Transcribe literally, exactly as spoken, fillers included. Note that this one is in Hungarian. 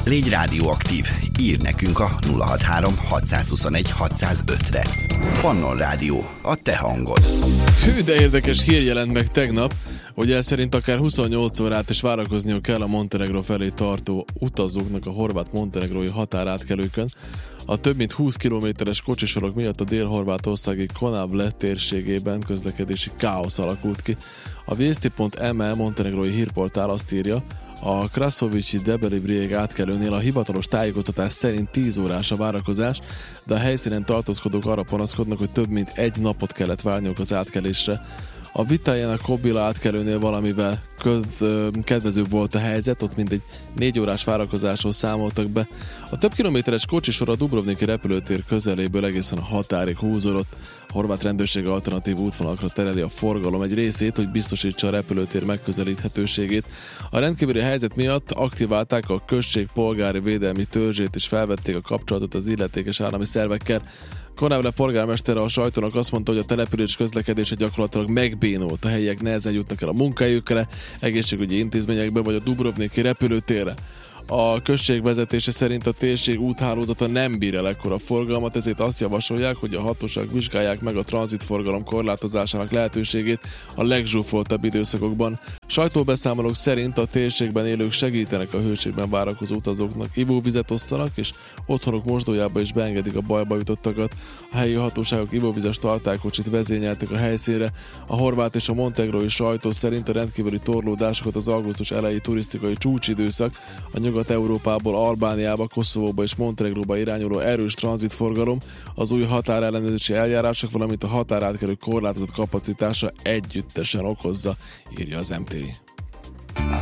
Légy rádióaktív. Írd nekünk a nulla hatvanhárom hatszázhuszonegy hatszázötre. Pannon Rádió, a te hangod. Hű, de érdekes hír jelent meg tegnap, hogy ez szerint akár huszonnyolc órát is várakozniuk kell a Montenegro felé tartó utazóknak a horvát-montenegrói határátkelőkön. A több mint húsz kilométeres kocsisorok miatt a dél-horvátországi Konavle térségében közlekedési káosz alakult ki. A Vesti pont em e montenegrói hírportál azt írja, a Krasovicsi Debeli Brijeg átkelőnél a hivatalos tájékoztatás szerint tíz órás a várakozás, de a helyszínen tartózkodók arra panaszkodnak, hogy több mint egy napot kellett várniuk az átkelésre. A Vitajana Kobila átkelőnél valamivel kedvezőbb volt a helyzet, ott mindegy négy órás várakozásról számoltak be. A több kilométeres kocsisor a Dubrovniki repülőtér közeléből egészen a határig húzódott. A horvát rendőrség alternatív útvonalakra tereli a forgalom egy részét, hogy biztosítsa a repülőtér megközelíthetőségét. A rendkívüli helyzet miatt aktiválták a község polgári védelmi törzsét és felvették a kapcsolatot az illetékes állami szervekkel. Konavle polgármestere a sajtónak azt mondta, hogy a település közlekedése gyakorlatilag megbénult, a helyiek nehezen jutnak el a munkahelyükre, egészségügyi intézményekbe vagy a Dubrovniki repülőtérre. A község vezetése szerint a térség úthálózata nem bír el ekkora forgalmat, ezért azt javasolják, hogy a hatóságok vizsgálják meg a tranzitforgalom korlátozásának lehetőségét a legzsúfoltabb időszakokban. Sajtóbeszámolók szerint a térségben élők segítenek a hőségben várakozó utazóknak, ivóvizet osztanak, és otthonuk mosdójába is beengedik a bajba jutottakat. A helyi hatóságok ivóvizes tartálykocsit vezényeltek a helyszínre. A horvát és a montenegrói sajtó szerint a rendkívüli torlódásokat az augusztus eleji turisztikai csúcsidőszak, a Nyugat-Európából Albániába, Koszovóba és Montenegróba irányuló erős tranzitforgalom, az új határellenőrzési eljárások, valamint a határátkelő korlátozott kapacitása együttesen okozza, írja az em té.